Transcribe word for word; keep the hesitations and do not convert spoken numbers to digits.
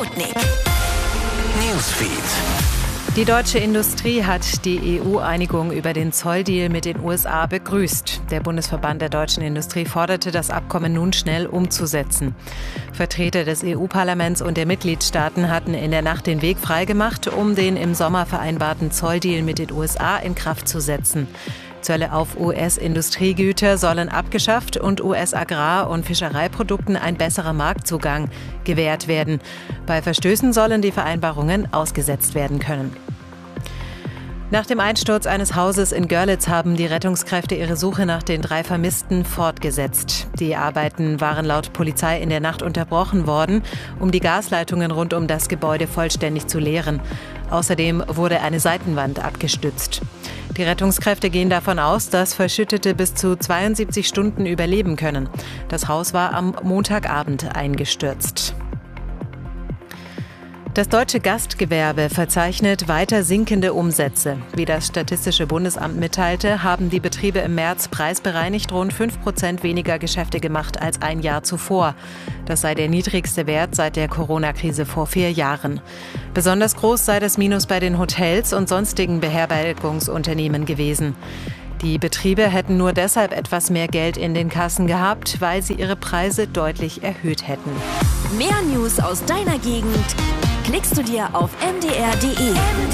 Sputnik Newsfeed. Die deutsche Industrie hat die E U-Einigung über den Zolldeal mit den U S A begrüßt. Der Bundesverband der deutschen Industrie forderte, das Abkommen nun schnell umzusetzen. Vertreter des E U-Parlaments und der Mitgliedstaaten hatten in der Nacht den Weg freigemacht, um den im Sommer vereinbarten Zolldeal mit den U S A in Kraft zu setzen. Zölle auf U S-Industriegüter sollen abgeschafft und U S-Agrar- und Fischereiprodukten ein besserer Marktzugang gewährt werden. Bei Verstößen sollen die Vereinbarungen ausgesetzt werden können. Nach dem Einsturz eines Hauses in Görlitz haben die Rettungskräfte ihre Suche nach den drei Vermissten fortgesetzt. Die Arbeiten waren laut Polizei in der Nacht unterbrochen worden, um die Gasleitungen rund um das Gebäude vollständig zu leeren. Außerdem wurde eine Seitenwand abgestützt. Die Rettungskräfte gehen davon aus, dass Verschüttete bis zu zweiundsiebzig Stunden überleben können. Das Haus war am Montagabend eingestürzt. Das deutsche Gastgewerbe verzeichnet weiter sinkende Umsätze. Wie das Statistische Bundesamt mitteilte, haben die Betriebe im März preisbereinigt rund fünf Prozent weniger Geschäfte gemacht als ein Jahr zuvor. Das sei der niedrigste Wert seit der Corona-Krise vor vier Jahren. Besonders groß sei das Minus bei den Hotels und sonstigen Beherbergungsunternehmen gewesen. Die Betriebe hätten nur deshalb etwas mehr Geld in den Kassen gehabt, weil sie ihre Preise deutlich erhöht hätten. Mehr News aus deiner Gegend klickst du dir auf m d r punkt d e.